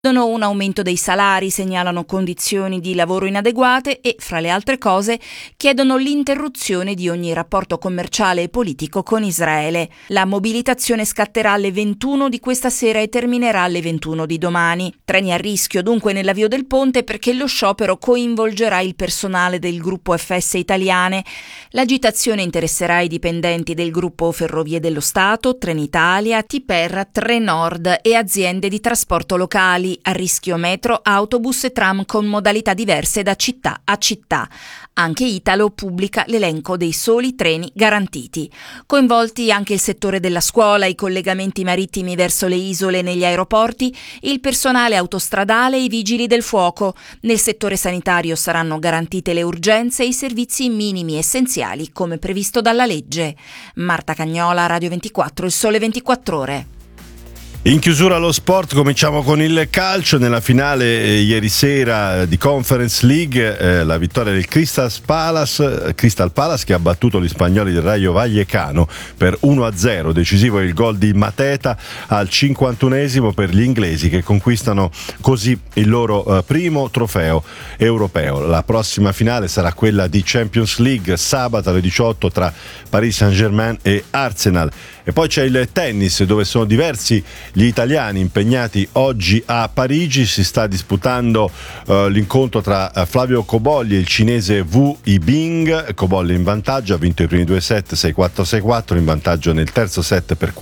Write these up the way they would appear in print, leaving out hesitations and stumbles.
Chiedono un aumento dei salari, segnalano condizioni di lavoro inadeguate e, fra le altre cose, chiedono l'interruzione di ogni rapporto commerciale e politico con Israele. La mobilitazione scatterà alle 21 di questa sera e terminerà alle 21 di domani. Treni a rischio dunque nell'avvio del ponte perché lo sciopero coinvolgerà il personale del gruppo FS Italiane. L'agitazione interesserà i dipendenti del gruppo Ferrovie dello Stato, Trenitalia, Tiper, Trenord e aziende di trasporto locali. A rischio metro, autobus e tram con modalità diverse da città a città. Anche Italo pubblica l'elenco dei soli treni garantiti. Coinvolti anche il settore della scuola, i collegamenti marittimi verso le isole e negli aeroporti, il personale autostradale e i vigili del fuoco. Nel settore sanitario saranno garantite le urgenze e i servizi minimi essenziali come previsto dalla legge. Marta Cagnola, Radio 24, Il Sole 24 Ore. In chiusura allo sport cominciamo con il calcio. Nella finale ieri sera di Conference League la vittoria del Crystal Palace che ha battuto gli spagnoli del Rayo Vallecano per 1-0. Decisivo è il gol di Mateta al 51esimo per gli inglesi, che conquistano così il loro primo trofeo europeo. La prossima finale sarà quella di Champions League, sabato alle 18 tra Paris Saint-Germain e Arsenal. E poi c'è il tennis, dove sono diversi gli italiani impegnati oggi a Parigi. Si sta disputando l'incontro tra Flavio Cobolli e il cinese Wu Yibing. Cobolli in vantaggio, ha vinto i primi due set 6-4, 6-4, in vantaggio nel terzo set per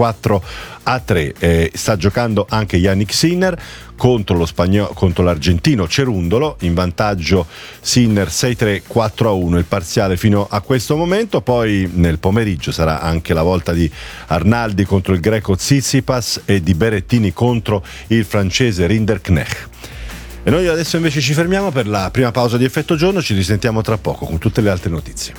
4-3. Sta giocando anche Yannick Sinner contro l'argentino Cerundolo, in vantaggio Sinner 6-3, 4-1 il parziale fino a questo momento. Poi nel pomeriggio sarà anche la volta di Arnaldi contro il greco Tsitsipas e di Berrettini contro il francese Rinderknecht. E noi adesso invece ci fermiamo per la prima pausa di Effetto Giorno. Ci risentiamo tra poco con tutte le altre notizie.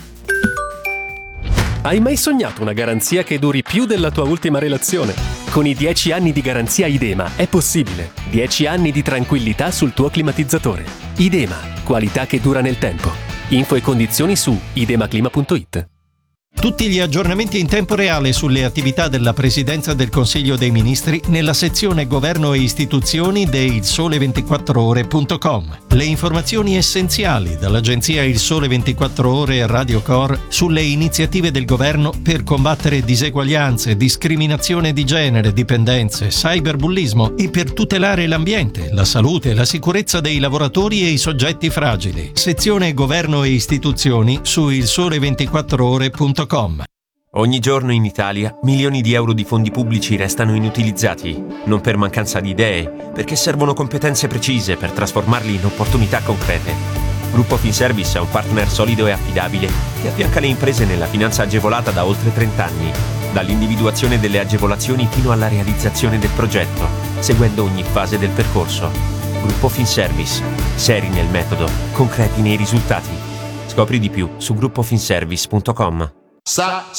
Hai mai sognato una garanzia che duri più della tua ultima relazione? Con i 10 anni di garanzia Idema è possibile. 10 anni di tranquillità sul tuo climatizzatore. Idema, qualità che dura nel tempo. Info e condizioni su idemaclima.it. Tutti gli aggiornamenti in tempo reale sulle attività della Presidenza del Consiglio dei Ministri nella sezione Governo e Istituzioni di ilsole24ore.com. Le informazioni essenziali dall'agenzia Il Sole 24 Ore e Radio Cor sulle iniziative del governo per combattere diseguaglianze, discriminazione di genere, dipendenze, cyberbullismo e per tutelare l'ambiente, la salute e la sicurezza dei lavoratori e i soggetti fragili. Sezione Governo e Istituzioni su ilsole24ore.com. Ogni giorno in Italia milioni di euro di fondi pubblici restano inutilizzati, non per mancanza di idee, perché servono competenze precise per trasformarli in opportunità concrete. Gruppo Finservice è un partner solido e affidabile che affianca le imprese nella finanza agevolata da oltre 30 anni, dall'individuazione delle agevolazioni fino alla realizzazione del progetto, seguendo ogni fase del percorso. Gruppo Finservice, seri nel metodo, concreti nei risultati. Scopri di più su gruppofinservice.com. Sa